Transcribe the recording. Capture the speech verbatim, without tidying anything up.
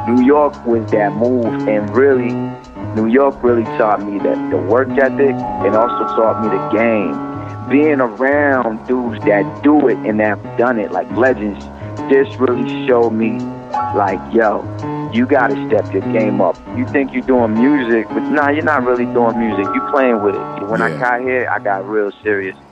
New York was that move, and really, New York really taught me that the work ethic, and also taught me the game. Being around dudes that do it and that have done it, like legends, this really showed me, like, yo, you gotta step your game up. You think you're doing music, but nah, you're not really doing music. You playing with it. When yeah. I got here, I got real serious.